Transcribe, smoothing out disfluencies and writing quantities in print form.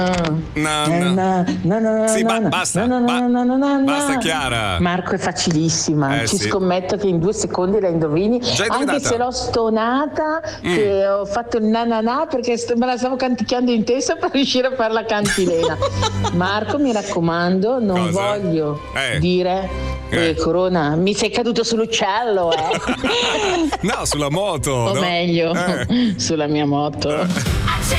Sì, basta. Basta, Chiara. Marco, è facilissima. Ci scommetto che in 2 secondi la indovini. Anche se l'ho stonata, che ho fatto il na perché me la stavo canticchiando in testa per riuscire a fare la cantilena. Marco, mi raccomando, non voglio dire. Corona, mi sei caduto sull'uccello, No, sulla moto. O meglio, sulla mia moto.